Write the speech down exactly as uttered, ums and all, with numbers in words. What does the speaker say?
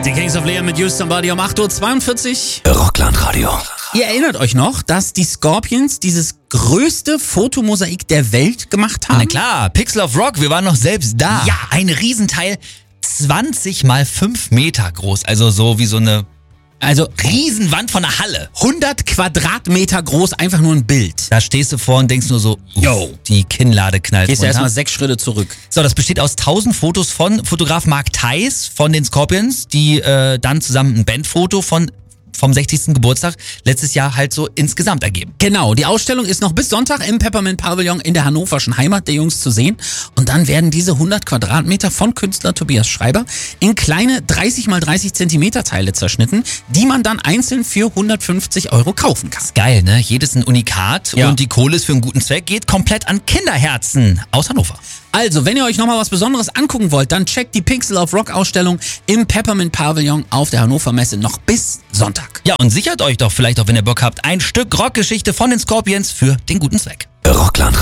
Die Kings of Leon mit Use Somebody um acht Uhr zweiundvierzig. Rockland Radio. Ihr erinnert euch noch, dass die Scorpions dieses größte Fotomosaik der Welt gemacht haben? Na klar, Pixel of Rock, wir waren noch selbst da. Ja. Ein Riesenteil, zwanzig mal fünf Meter groß, also so wie so eine Also Riesenwand von einer Halle. hundert Quadratmeter groß, einfach nur ein Bild. Da stehst du vor und denkst nur so, uff, Yo. die Kinnlade knallt Gehst du runter. erstmal sechs Schritte zurück. So, das besteht aus tausend Fotos von Fotograf Mark Theis von den Scorpions, die äh, dann zusammen ein Bandfoto von vom sechzigsten Geburtstag letztes Jahr halt so insgesamt ergeben. Genau, die Ausstellung ist noch bis Sonntag im Peppermint Pavillon in der hannoverschen Heimat der Jungs zu sehen. Und dann werden diese hundert Quadratmeter von Künstler Tobias Schreiber in kleine dreißig mal dreißig Zentimeter Teile zerschnitten, die man dann einzeln für hundertfünfzig Euro kaufen kann. Geil, ne? Jedes ein Unikat Ja. und die Kohle ist für einen guten Zweck, geht komplett an Kinderherzen aus Hannover. Also, wenn ihr euch nochmal was Besonderes angucken wollt, dann checkt die Pixel of Rock Ausstellung im Peppermint Pavillon auf der Hannover Messe noch bis Sonntag. Ja, und sichert euch doch vielleicht auch, wenn ihr Bock habt, ein Stück Rockgeschichte von den Scorpions für den guten Zweck. Rockland